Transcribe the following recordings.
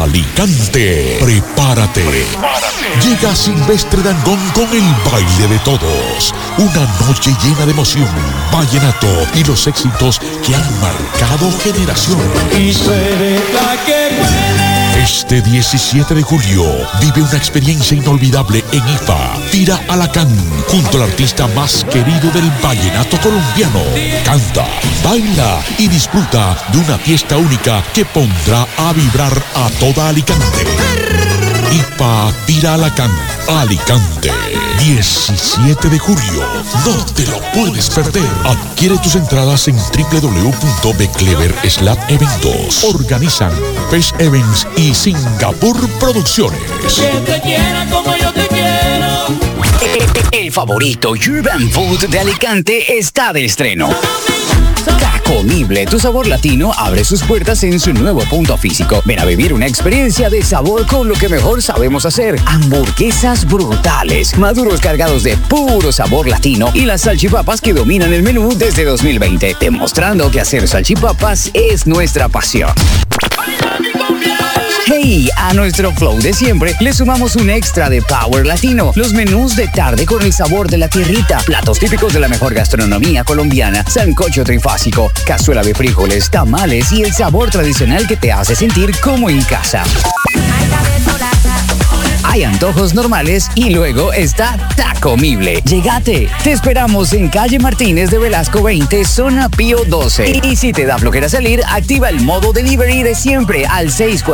Alicante. Prepárate. Llega Silvestre Dangond con el baile de todos. Una noche llena de emoción, vallenato y los éxitos que han marcado generaciones. Y seré la que puede. Este 17 de julio vive una experiencia inolvidable en IFA. Tira Alacán junto al artista más querido del vallenato colombiano. Canta, baila y disfruta de una fiesta única que pondrá a vibrar a toda Alicante. IFA Tira Alacán, Alicante, 17 de julio. No te lo puedes perder. Adquiere tus entradas en www.beclever/eventos. Organizan Pes Events y Singapur Producciones. Que te quiera como yo te quiero. El favorito Urban Food de Alicante está de estreno. Tacomible, tu sabor latino, abre sus puertas en su nuevo punto físico. Ven a vivir una experiencia de sabor con lo que mejor sabemos hacer. Hamburguesas brutales, maduros cargados de puro sabor latino y las salchipapas que dominan el menú desde 2020, demostrando que hacer salchipapas es nuestra pasión. Hey, a nuestro flow de siempre le sumamos un extra de Power Latino. Los menús de tarde con el sabor de la tierrita, platos típicos de la mejor gastronomía colombiana, sancocho trifásico, cazuela de frijoles, tamales y el sabor tradicional que te hace sentir como en casa. Hay antojos normales y luego está Tacomible. Llegate, te esperamos en calle Martínez de Velasco 20, zona Pío 12. Y si te da flojera salir, activa el modo delivery de siempre al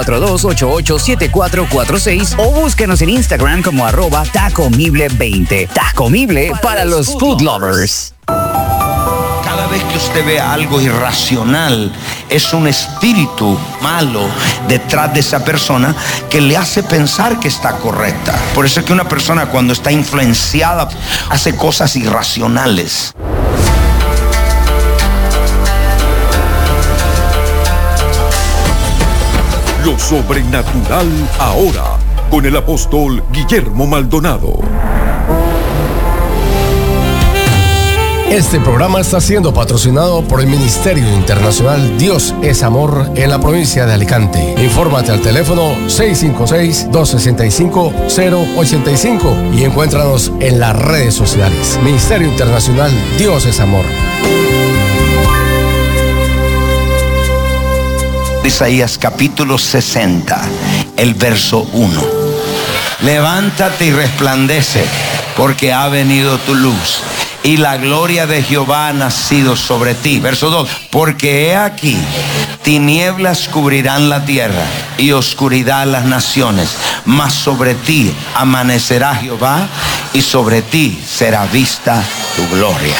642-887446 o búscanos en Instagram como @Tacomible20. Tacomible para los food lovers. Cada vez que usted ve algo irracional, es un espíritu malo detrás de esa persona que le hace pensar que está correcta. Por eso es que una persona cuando está influenciada hace cosas irracionales. Lo sobrenatural ahora, con el apóstol Guillermo Maldonado. Este programa está siendo patrocinado por el Ministerio Internacional Dios es Amor en la provincia de Alicante. Infórmate al teléfono 656-265-085 y encuéntranos en las redes sociales. Ministerio Internacional Dios es Amor. Isaías capítulo 60, el verso 1. Levántate y resplandece, porque ha venido tu luz y la gloria de Jehová ha nacido sobre ti. Verso 2. Porque he aquí, tinieblas cubrirán la tierra y oscuridad las naciones, mas sobre ti amanecerá Jehová y sobre ti será vista tu gloria.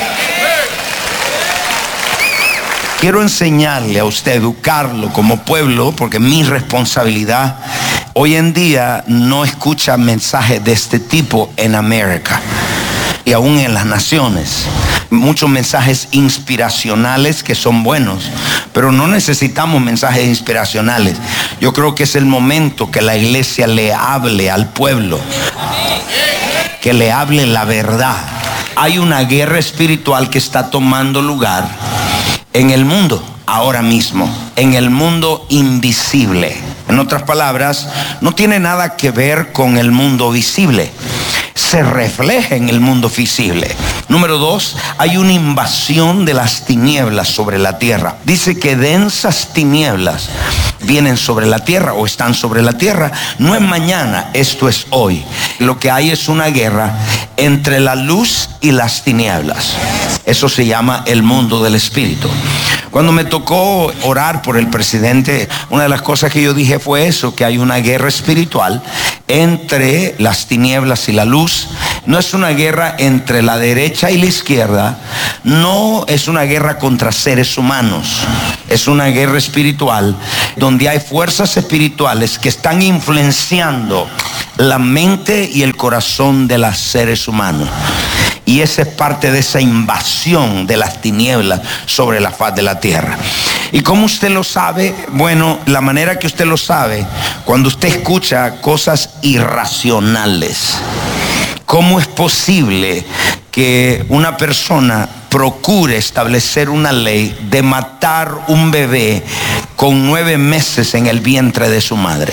Quiero enseñarle a usted, educarlo como pueblo, porque es mi responsabilidad. Hoy en día no escucha mensajes de este tipo en América y aún en las naciones. Muchos mensajes inspiracionales que son buenos, pero no necesitamos mensajes inspiracionales. Yo creo que es el momento que la iglesia le hable al pueblo, que le hable la verdad. Hay una guerra espiritual que está tomando lugar en el mundo ahora mismo, en el mundo invisible. En otras palabras, no tiene nada que ver con el mundo visible. Se refleja en el mundo visible. Número 2, hay una invasión de las tinieblas sobre la tierra. Dice que densas tinieblas vienen sobre la tierra o están sobre la tierra. No es mañana, esto es hoy. Lo que hay es una guerra entre la luz y las tinieblas. Eso se llama el mundo del espíritu. Cuando me tocó orar por el presidente, una de las cosas que yo dije fue eso, que hay una guerra espiritual entre las tinieblas y la luz. No es una guerra entre la derecha y la izquierda, no es una guerra contra seres humanos, es una guerra espiritual donde hay fuerzas espirituales que están influenciando la mente y el corazón de los seres humanos. Y esa es parte de esa invasión de las tinieblas sobre la faz de la tierra. ¿Y cómo usted lo sabe? Bueno, la manera que usted lo sabe, cuando usted escucha cosas irracionales. ¿Cómo es posible que una persona procure establecer una ley de matar un bebé con 9 meses en el vientre de su madre.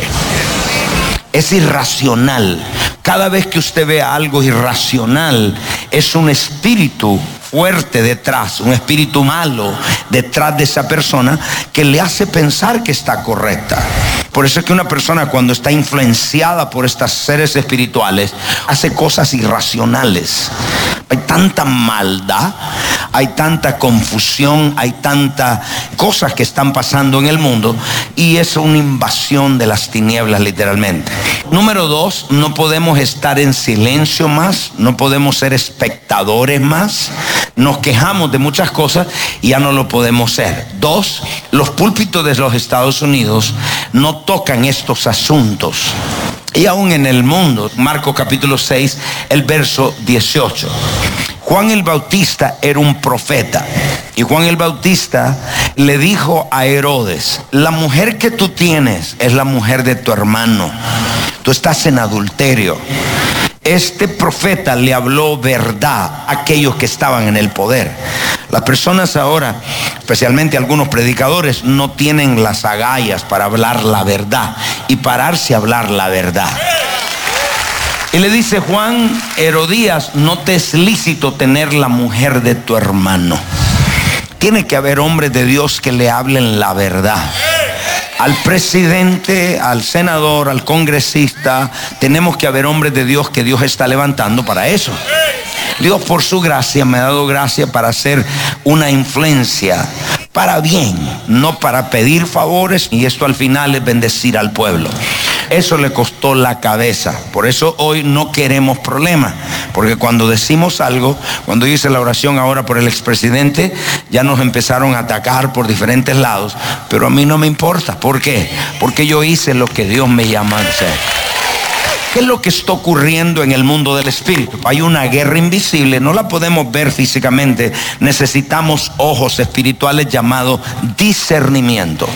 Es irracional. Cada vez que usted vea algo irracional, es un espíritu fuerte detrás, un espíritu malo detrás de esa persona que le hace pensar que está correcta. Por eso es que una persona, cuando está influenciada por estos seres espirituales, hace cosas irracionales. Hay tanta maldad, hay tanta confusión, hay tantas cosas que están pasando en el mundo, y es una invasión de las tinieblas, literalmente. Número 2, no podemos estar en silencio más, no podemos ser espectadores más. Nos quejamos de muchas cosas y ya no lo podemos ser. 2, los púlpitos de los Estados Unidos no tocan estos asuntos. Y aún en el mundo, Marcos capítulo 6, el verso 18. Juan el Bautista era un profeta. Y Juan el Bautista le dijo a Herodes: la mujer que tú tienes es la mujer de tu hermano. Tú estás en adulterio. Este profeta le habló verdad a aquellos que estaban en el poder. Las personas ahora, especialmente algunos predicadores, no tienen las agallas para hablar la verdad y pararse a hablar la verdad. Y le dice Juan: Herodías, no te es lícito tener la mujer de tu hermano. Tiene que haber hombres de Dios que le hablen la verdad. Al presidente, al senador, al congresista, tenemos que haber hombres de Dios que Dios está levantando para eso. Dios, por su gracia, me ha dado gracia para hacer una influencia para bien, no para pedir favores, y esto al final es bendecir al pueblo. Eso le costó la cabeza. Por eso hoy no queremos problemas, porque cuando decimos algo, cuando hice la oración ahora por el expresidente, ya nos empezaron a atacar por diferentes lados, pero a mí no me importa. ¿Por qué? Porque yo hice lo que Dios me llama a hacer. ¿Qué es lo que está ocurriendo en el mundo del espíritu? Hay una guerra invisible, no la podemos ver físicamente. Necesitamos ojos espirituales llamados discernimiento.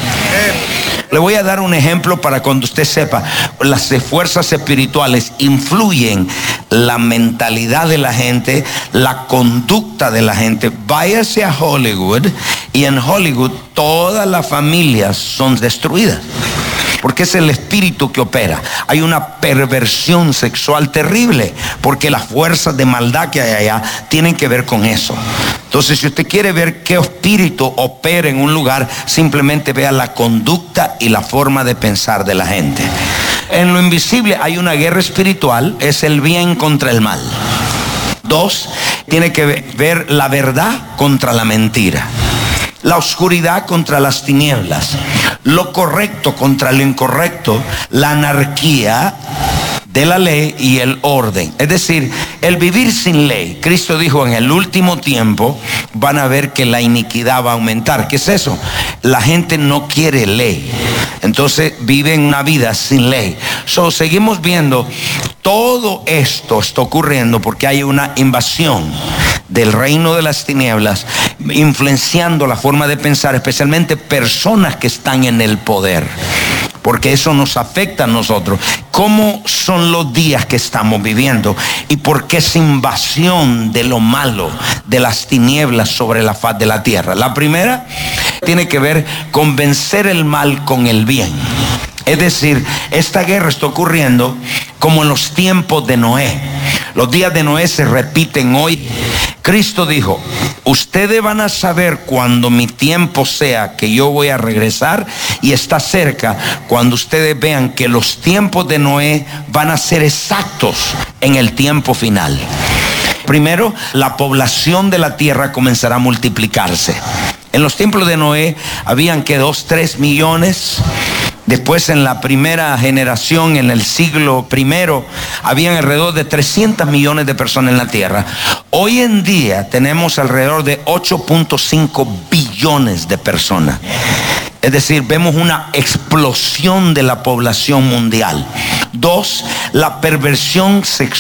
Le voy a dar un ejemplo para cuando usted sepa. Las fuerzas espirituales influyen la mentalidad de la gente, la conducta de la gente. Váyase a Hollywood, y en Hollywood todas las familias son destruidas, porque es el espíritu que opera. Hay una perversión sexual terrible, porque las fuerzas de maldad que hay allá tienen que ver con eso. Entonces, si usted quiere ver qué espíritu opera en un lugar, simplemente vea la conducta y la forma de pensar de la gente. En lo invisible hay una guerra espiritual, es el bien contra el mal. 2, tiene que ver la verdad contra la mentira, la oscuridad contra las tinieblas, lo correcto contra lo incorrecto, la anarquía de la ley y el orden. Es decir, el vivir sin ley. Cristo dijo: en el último tiempo van a ver que la iniquidad va a aumentar. ¿Qué es eso? La gente no quiere ley, entonces viven una vida sin ley. Seguimos viendo, todo esto está ocurriendo porque hay una invasión del reino de las tinieblas, influenciando la forma de pensar, especialmente personas que están en el poder, porque eso nos afecta a nosotros. ¿Cómo son los días que estamos viviendo? ¿Y por qué esa invasión de lo malo, de las tinieblas sobre la faz de la tierra? La primera tiene que ver con vencer el mal con el bien. Es decir, esta guerra está ocurriendo como en los tiempos de Noé. Los días de Noé se repiten hoy. Cristo dijo: ustedes van a saber cuando mi tiempo sea, que yo voy a regresar, y está cerca, cuando ustedes vean que los tiempos de Noé van a ser exactos en el tiempo final. Primero, la población de la tierra comenzará a multiplicarse. En los tiempos de Noé habían que 2-3 millones. Después, en la primera generación, en el siglo primero, habían alrededor de 300 millones de personas en la tierra. Hoy en día tenemos alrededor de 8.5 billones de personas. Es decir, vemos una explosión de la población mundial. 2, la perversión sexual